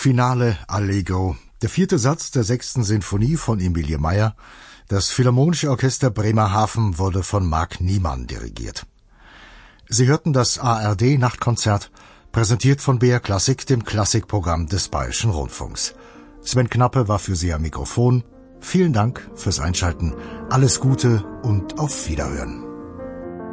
Finale Allegro, der 4. Satz der 6. Sinfonie von Emilie Meyer. Das Philharmonische Orchester Bremerhaven wurde von Marc Niemann dirigiert. Sie hörten das ARD-Nachtkonzert, präsentiert von BR Klassik, dem Klassikprogramm des Bayerischen Rundfunks. Sven Knappe war für Sie am Mikrofon. Vielen Dank fürs Einschalten. Alles Gute und auf Wiederhören.